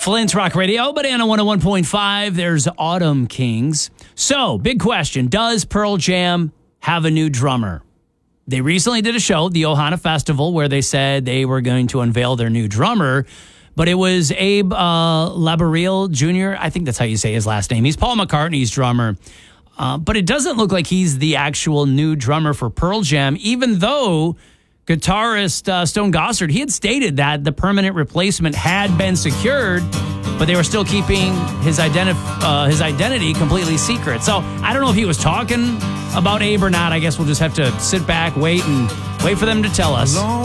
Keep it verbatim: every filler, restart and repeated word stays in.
Flint's Rock Radio, Banana one oh one point five. There's Autumn Kings. So, big question. Does Pearl Jam have a new drummer? They recently did a show, the Ohana Festival, where they said they were going to unveil their new drummer. But it was Abe uh, Laboriel Junior I think that's how you say his last name. He's Paul McCartney's drummer. Uh, but it doesn't look like he's the actual new drummer for Pearl Jam, even though guitarist uh, Stone Gossard, he had stated that the permanent replacement had been secured, but they were still keeping his, identi- uh, his identity completely secret. So I don't know if he was talking about Abe or not. I guess we'll just have to sit back, wait, and wait for them to tell us.